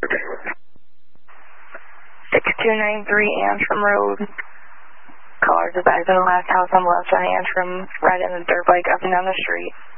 6293 Antrim Road. Callers advised in the last house on the left on Antrim, riding the dirt bike up and down the street.